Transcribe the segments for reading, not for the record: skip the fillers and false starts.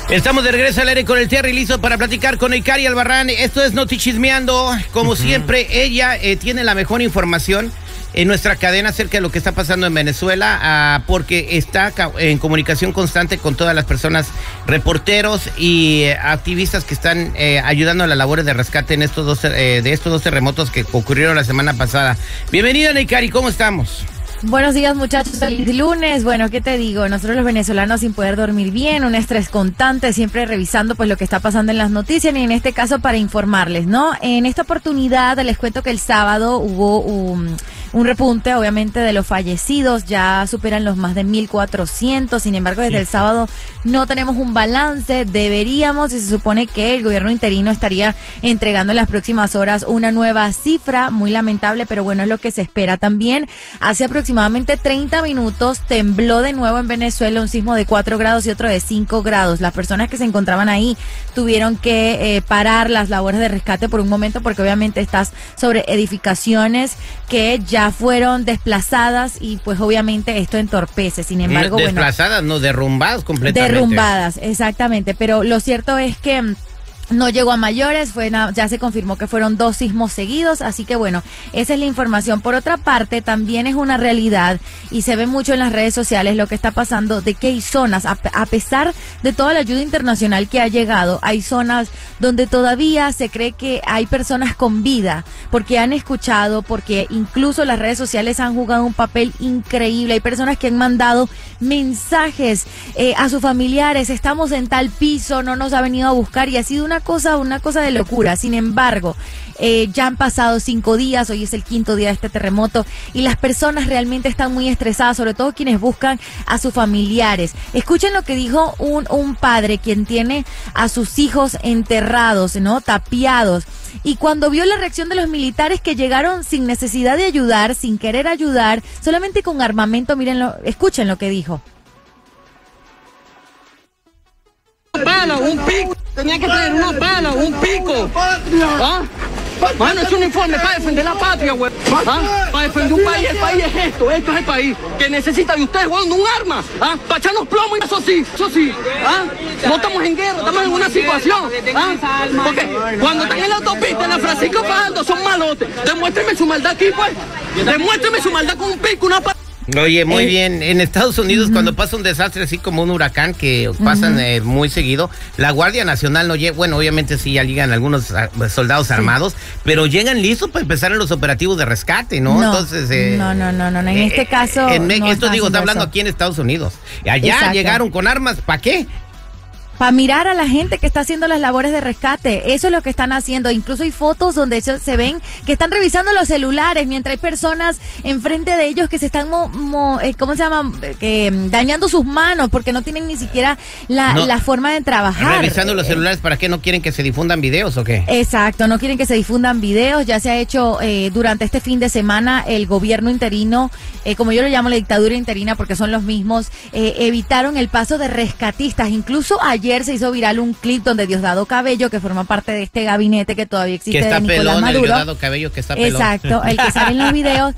Estamos de regreso al aire con el Terry, listo para platicar con Ikari Albarrán. Esto es Notichismeando. Como siempre, ella tiene la mejor información en nuestra cadena acerca de lo que está pasando en Venezuela, porque está en comunicación constante con todas las personas, reporteros y activistas que están ayudando a las labores de rescate en estos dos terremotos que ocurrieron la semana pasada. Bienvenida, Ikari, ¿cómo estamos? Buenos días, muchachos. Feliz lunes. Bueno, ¿qué te digo? Nosotros los venezolanos sin poder dormir bien, un estrés constante, siempre revisando pues lo que está pasando en las noticias y en este caso para informarles, ¿no? En esta oportunidad les cuento que el sábado hubo un repunte, obviamente, de los fallecidos, ya superan los más de 1,400, sin embargo, desde el sábado no tenemos un balance, deberíamos, y se supone que el gobierno interino estaría entregando en las próximas horas una nueva cifra, muy lamentable, pero bueno, es lo que se espera también. Hace aproximadamente 30 minutos tembló de nuevo en Venezuela, un sismo de 4 grados y otro de 5 grados. Las personas que se encontraban ahí tuvieron que parar las labores de rescate por un momento, porque obviamente estás sobre edificaciones que ya fueron desplazadas y pues obviamente esto entorpece. Sin embargo, desplazadas, no, derrumbadas completamente. Derrumbadas, exactamente, pero lo cierto es que no llegó a mayores, ya se confirmó que fueron 2 sismos seguidos, así que bueno, esa es la información. Por otra parte, también es una realidad y se ve mucho en las redes sociales lo que está pasando, de que hay zonas, a pesar de toda la ayuda internacional que ha llegado, hay zonas donde todavía se cree que hay personas con vida, porque han escuchado, porque incluso las redes sociales han jugado un papel increíble. Hay personas que han mandado mensajes a sus familiares: estamos en tal piso, no nos ha venido a buscar, y ha sido una cosa de locura. Sin embargo, ya han pasado 5 días, hoy es el 5.º día de este terremoto y las personas realmente están muy estresadas, sobre todo quienes buscan a sus familiares. Escuchen lo que dijo un padre quien tiene a sus hijos enterrados, ¿no? Tapiados. Y cuando vio la reacción de los militares que llegaron sin necesidad de ayudar, sin querer ayudar, solamente con armamento, escuchen lo que dijo. Pala, un pico, tenía que traer una pala, un pico. ¿Ah? Mano, es un uniforme para defender la patria, güey. ¿Ah? Para defender un país. El país es esto es el país que necesita de ustedes, güey, un arma. ¿Ah? Para echarnos plomo, y eso sí. ¿Ah? No estamos en guerra, estamos en una situación. ¿Ah? Porque cuando están en la autopista, en la Francisco Fajardo, son malotes. Demuéstrenme su maldad aquí, pues. Demuéstrenme su maldad con un pico, una pala. Oye, muy bien. En Estados Unidos, cuando pasa un desastre así como un huracán, que pasan muy seguido, la Guardia Nacional no llega. Bueno, obviamente sí, ya llegan algunos soldados armados, pero llegan listos para empezar en los operativos de rescate, ¿no? Entonces, no. En este caso. Esto digo, está hablando aquí en Estados Unidos. Allá llegaron con armas, ¿para qué? Para mirar a la gente que está haciendo las labores de rescate. Eso es lo que están haciendo. Incluso hay fotos donde se ven que están revisando los celulares mientras hay personas enfrente de ellos que se están dañando sus manos porque no tienen ni siquiera la forma de trabajar. Revisando los celulares, ¿para qué? ¿No quieren que se difundan videos o qué? Exacto, no quieren que se difundan videos. Ya se ha hecho durante este fin de semana el gobierno interino, como yo lo llamo la dictadura interina porque son los mismos, evitaron el paso de rescatistas. Incluso ayer se hizo viral un clip donde Diosdado Cabello, que forma parte de este gabinete que todavía existe, que está de Nicolás pelón, Maduro, el Diosdado Cabello que está pelón. Exacto, el que sale en los videos,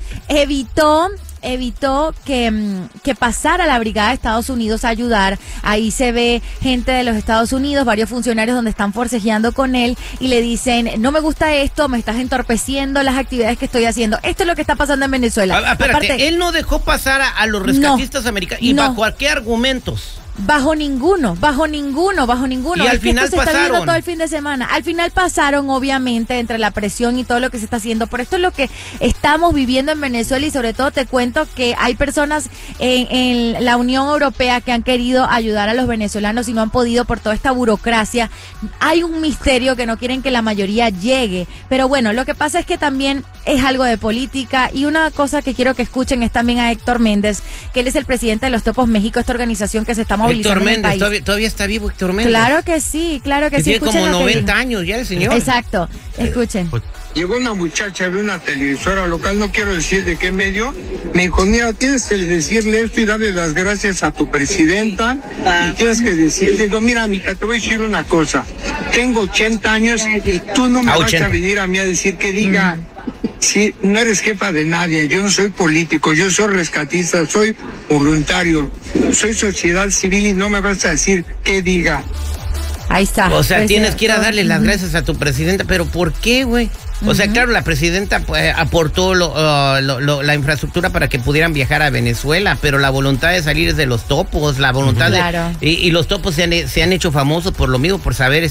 evitó que pasara la brigada de Estados Unidos a ayudar. Ahí se ve gente de los Estados Unidos, varios funcionarios donde están forcejeando con él y le dicen: no me gusta esto, me estás entorpeciendo las actividades que estoy haciendo. Esto es lo que está pasando en Venezuela. Espérate, aparte, él no dejó pasar a los rescatistas americanos. ¿Y bajo qué argumentos? Bajo ninguno. Y al final esto se está viendo todo el fin de semana. Al final pasaron, obviamente, entre la presión y todo lo que se está haciendo. Por esto es lo que estamos viviendo en Venezuela, y sobre todo te cuento que hay personas en la Unión Europea que han querido ayudar a los venezolanos y no han podido por toda esta burocracia. Hay un misterio que no quieren que la mayoría llegue. Pero bueno, lo que pasa es que también es algo de política, y una cosa que quiero que escuchen es también a Héctor Méndez, que él es el presidente de los Topos México, esta organización que se está movilizando. Héctor Méndez, todavía está vivo Héctor Méndez. Claro que sí. Tiene como 90 años ya el señor. Exacto, escuchen. Llegó una muchacha de una televisora local, no quiero decir de qué medio, me dijo: mira, tienes que decirle esto y darle las gracias a tu presidenta, y tienes que decirle, digo, mira, mija, te voy a decir una cosa, tengo 80 años y tú no me vas a venir a mí a decir que diga, sí, no eres jefa de nadie, yo no soy político, yo soy rescatista, soy voluntario, soy sociedad civil y no me vas a decir qué diga. Ahí está. O sea, Pues, tienes que ir a darle las gracias a tu presidenta, pero ¿por qué, güey? O sea, claro, la presidenta pues, aportó la infraestructura para que pudieran viajar a Venezuela, pero la voluntad de salir es de los topos, la voluntad Claro. y los topos se han hecho famosos por lo mismo, por saber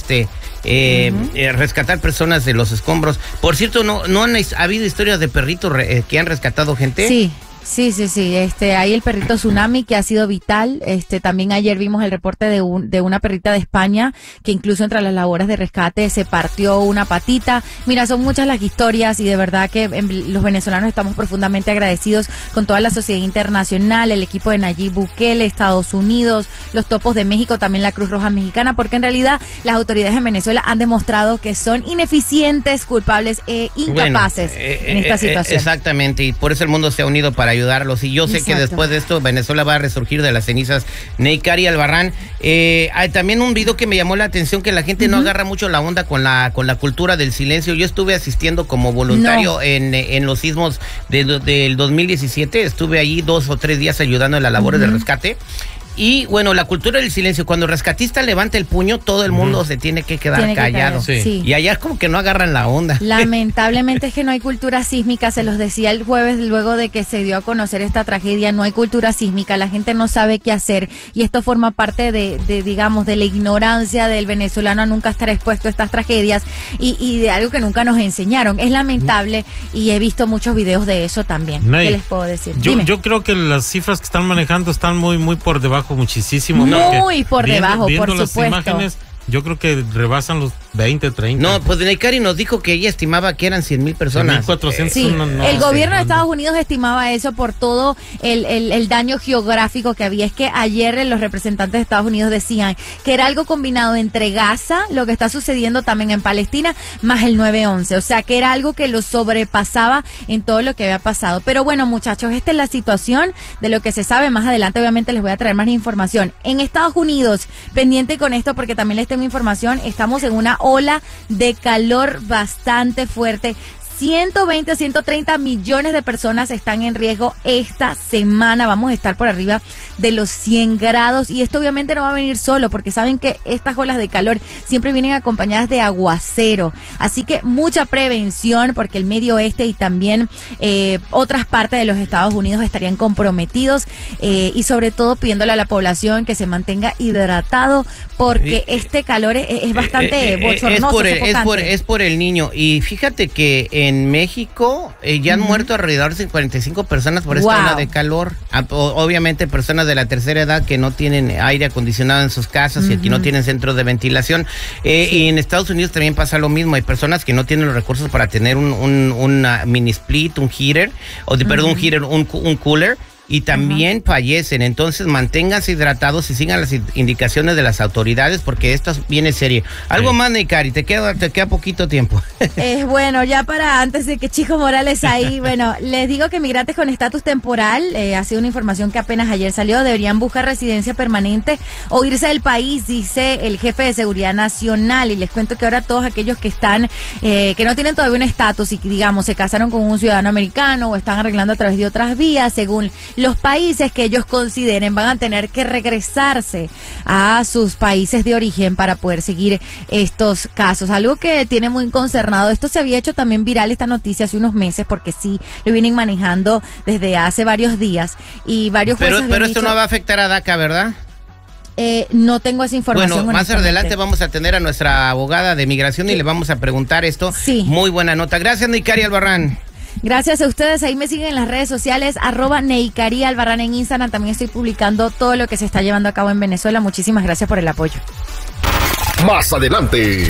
rescatar personas de los escombros. Por cierto, ¿no ha habido historias de perritos que han rescatado gente? Sí. Sí. Ahí el perrito Tsunami, que ha sido vital. También ayer vimos el reporte de una perrita de España que incluso entre las labores de rescate se partió una patita. Mira, son muchas las historias y de verdad que los venezolanos estamos profundamente agradecidos con toda la sociedad internacional, el equipo de Nayib Bukele, Estados Unidos, los topos de México, también la Cruz Roja Mexicana, porque en realidad las autoridades en Venezuela han demostrado que son ineficientes, culpables e incapaces en esta situación. Exactamente, y por eso el mundo se ha unido para ayudarlos, y yo sé que después de esto Venezuela va a resurgir de las cenizas. Neikari Albarrán, hay también un video que me llamó la atención, que la gente no agarra mucho la onda con la cultura del silencio. Yo estuve asistiendo como voluntario en los sismos del 2017, estuve allí 2 o 3 días ayudando en las labores de rescate. Y bueno, la cultura del silencio, cuando el rescatista levanta el puño, todo el mundo se tiene que quedar callado. Sí. Y allá es como que no agarran la onda. Lamentablemente es que no hay cultura sísmica, se los decía el jueves luego de que se dio a conocer esta tragedia, no hay cultura sísmica, la gente no sabe qué hacer y esto forma parte digamos, de la ignorancia del venezolano a nunca estar expuesto a estas tragedias y de algo que nunca nos enseñaron. Es lamentable y he visto muchos videos de eso también. ¿Qué les puedo decir? Yo creo que las cifras que están manejando están muy por debajo, muchísimo. Muy por debajo, viendo por las supuesto. Imágenes, yo creo que rebasan los 20, 30. No, pues Neikari nos dijo que ella estimaba que eran 100,000 personas. 1,400. Sí, el gobierno de Estados Unidos estimaba eso por todo el daño geográfico que había. Es que ayer los representantes de Estados Unidos decían que era algo combinado entre Gaza, lo que está sucediendo también en Palestina, más el 9/11. O sea, que era algo que lo sobrepasaba en todo lo que había pasado. Pero bueno, muchachos, esta es la situación de lo que se sabe. Más adelante, obviamente, les voy a traer más información. En Estados Unidos, pendiente con esto porque también les tengo información, estamos en una ola de calor bastante fuerte. 120, 130 millones de personas están en riesgo esta semana. Vamos a estar por arriba de los 100 grados y esto obviamente no va a venir solo porque saben que estas olas de calor siempre vienen acompañadas de aguacero. Así que mucha prevención porque el medio oeste y también otras partes de los Estados Unidos estarían comprometidos y sobre todo pidiéndole a la población que se mantenga hidratado porque este calor es bastante bochornoso. Es por el niño. Y fíjate que en México ya han muerto alrededor de 45 personas por esta ola de calor. Obviamente personas de la tercera edad que no tienen aire acondicionado en sus casas y aquí no tienen centros de ventilación. Y en Estados Unidos también pasa lo mismo. Hay personas que no tienen los recursos para tener un mini split, un heater, un cooler. Y también fallecen, entonces manténganse hidratados y sigan las indicaciones de las autoridades porque esto viene serio. Algo más, Neikari, te queda poquito tiempo. Bueno, ya para antes de que Chico Morales ahí, bueno, les digo que migrantes con estatus temporal, ha sido una información que apenas ayer salió, deberían buscar residencia permanente o irse del país, dice el jefe de Seguridad Nacional, y les cuento que ahora todos aquellos que están, que no tienen todavía un estatus y que digamos se casaron con un ciudadano americano o están arreglando a través de otras vías, según los países que ellos consideren, van a tener que regresarse a sus países de origen para poder seguir estos casos. Algo que tiene muy concernado, esto se había hecho también viral esta noticia hace unos meses porque sí, lo vienen manejando desde hace varios días y varios jueces Pero esto no va a afectar a DACA, ¿verdad? No tengo esa información. Bueno, más adelante vamos a tener a nuestra abogada de migración y le vamos a preguntar esto. Sí. Muy buena nota. Gracias, Neikari Albarrán. Gracias a ustedes, ahí me siguen en las redes sociales, @Neikari Albarrán en Instagram, también estoy publicando todo lo que se está llevando a cabo en Venezuela, muchísimas gracias por el apoyo. Más adelante,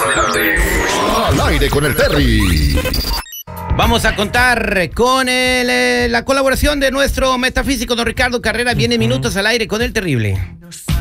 al aire con el Terry. Vamos a contar con la colaboración de nuestro metafísico don Ricardo Carrera, viene minutos al aire con el terrible.